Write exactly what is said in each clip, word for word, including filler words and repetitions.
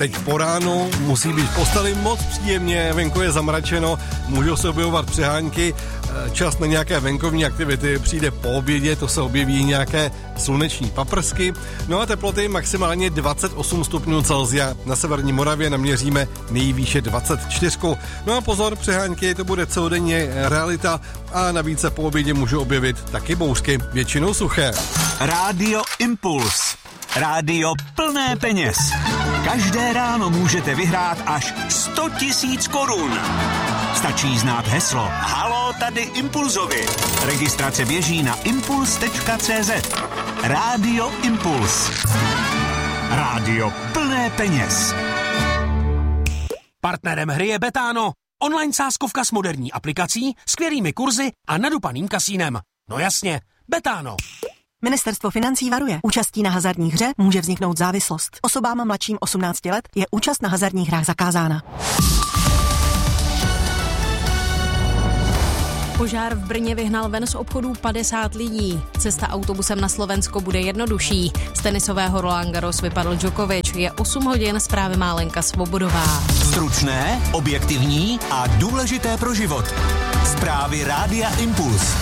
teď po ránu musí být v posteli moc příjemně, venku je zamračeno, můžou se objevovat přehánky, čas na nějaké venkovní aktivity přijde po obědě, to se objeví nějaké sluneční paprsky, no a teploty maximálně dvacet osm stupňů Celsia, na severní Moravě naměříme nejvýše dvacet čtyři. No a pozor, přehánky, to bude celodenně realita a navíc se po obědě můžou objevit taky bouřky, většinou suché. Rádio Impuls. Rádio plné peněz. Každé ráno můžete vyhrát až sto tisíc korun. Stačí znát heslo Haló, tady Impulzovi. Registrace běží na impuls tečka cé zet. Rádio Impuls. Rádio plné peněz. Partnerem hry je Betano. Online sázkovka s moderní aplikací, skvělými kurzy a nadupaným kasínem. No jasně, Betano. Ministerstvo financí varuje. Účastí na hazardní hře může vzniknout závislost. Osobám mladším osmnácti let je účast na hazardních hrách zakázána. Požár v Brně vyhnal ven z obchodů padesát lidí. Cesta autobusem na Slovensko bude jednodušší. Z tenisového Roland Garros vypadl Djokovic. Je osm hodin, zprávy má Lenka Svobodová. Stručné, objektivní a důležité pro život. Zprávy Rádia Impuls.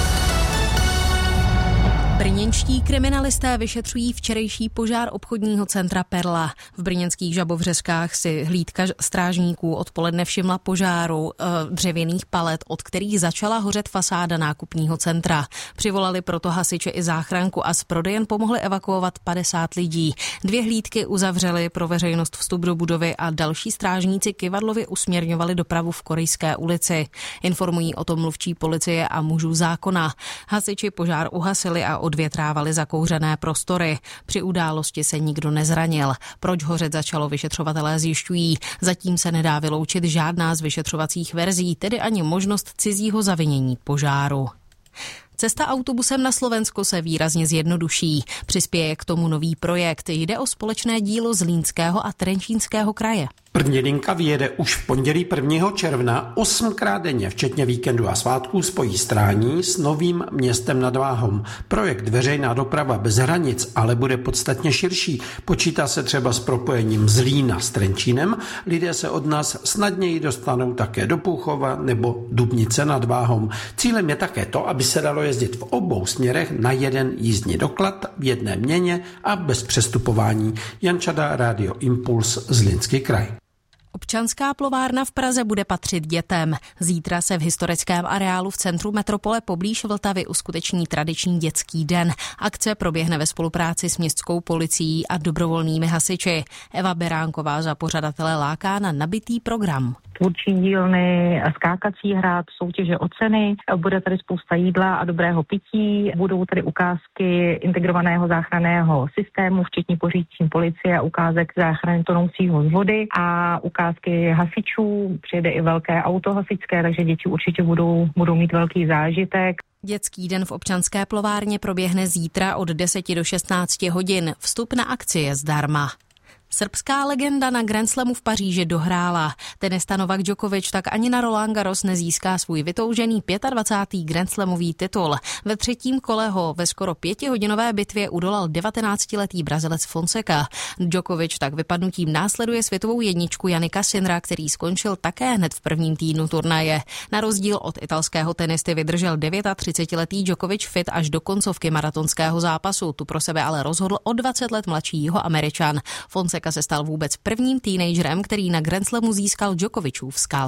Brněnští kriminalisté vyšetřují včerejší požár obchodního centra Perla. V brněnských Žabovřeskách si hlídka strážníků odpoledne všimla požáru e, dřevěných palet, od kterých začala hořet fasáda nákupního centra. Přivolali proto hasiče i záchranku a z prodejen pomohli evakuovat padesát lidí. Dvě hlídky uzavřely pro veřejnost vstup do budovy a další strážníci kyvadlově usměrňovali dopravu v Korejské ulici. Informují o tom mluvčí policie a mužů zákona. Hasiči požár uhasili a odvětrávali zakouřené prostory. Při události se nikdo nezranil. Proč hořet začalo, vyšetřovatelé zjišťují. Zatím se nedá vyloučit žádná z vyšetřovacích verzí, tedy ani možnost cizího zavinění požáru. Cesta autobusem na Slovensko se výrazně zjednoduší. Přispěje k tomu nový projekt. Jde o společné dílo Zlínského a Trenčínského kraje. První linka vyjede už v pondělí prvního června osmkrát denně, včetně víkendu a svátků, spojí Strání s Novým Městem nad Váhom. Projekt Veřejná doprava bez hranic ale bude podstatně širší. Počítá se třeba s propojením Zlína s Trenčínem. Lidé se od nás snadněji dostanou také do Púchova nebo Dubnice nad Váhom. Cílem je také to, aby se dalo jezdit v obou směrech na jeden jízdní doklad v jedné měně a bez přestupování. Jan Čada, Rádio Impuls, Zlínský kraj. Občanská plovárna v Praze bude patřit dětem. Zítra se v historickém areálu v centru metropole poblíž Vltavy uskuteční tradiční dětský den. Akce proběhne ve spolupráci s městskou policií a dobrovolnými hasiči. Eva Beránková za pořadatele láká na nabitý program. Tvůrčí dílny, skákací hrad, soutěže o ceny, bude tady spousta jídla a dobrého pití, budou tady ukázky integrovaného záchranného systému, včetně pořídí policie a ukázek záchrany tonoucího z vody a ukázky hasičů, přijede i velké auto hasičské, takže děti určitě budou, budou mít velký zážitek. Dětský den v občanské plovárně proběhne zítra od deseti do šestnácti hodin. Vstup na akci je zdarma. Srbská legenda na Grand Slamu v Paříži dohrála. Tenista Novak Djokovic tak ani na Roland Garros nezíská svůj vytoužený dvacátý pátý Grand Slamový titul. Ve třetím kole ho ve skoro pětihodinové bitvě udolal devatenáctiletý Brazilec Fonseca. Djokovic tak vypadnutím následuje světovou jedničku Jannika Sinnera, který skončil také hned v prvním týdnu turnaje. Na rozdíl od italského tenisty vydržel třicetidevítiletý Djokovic fit až do koncovky maratonského zápasu. Tu pro sebe ale rozhodl o dvacet let mladší Jihoameričan. Fonseca se stal vůbec prvním teenagerem, který na Grand Slamu získal Djokovicův skalp.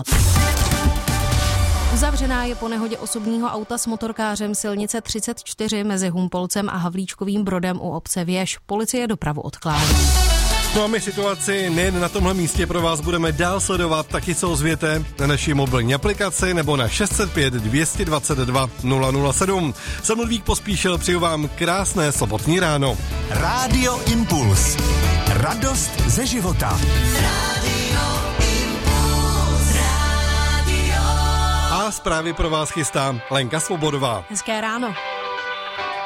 Uzavřená je po nehodě osobního auta s motorkářem silnice třicet čtyři mezi Humpolcem a Havlíčkovým Brodem u obce Věž. Policie dopravu odkládí. No a my situaci nejen na tomhle místě pro vás budeme dál sledovat, taky se ozvěte na naší mobilní aplikaci nebo na šest set pět dvě dvacet dva nula nula sedm. Jsem Ludvík Pospíšil, přeju vám krásné sobotní ráno. Rádio Impuls. Radost ze života. Radio Impuls, radio. A zprávy pro vás chystá Lenka Svobodová. Hezké ráno.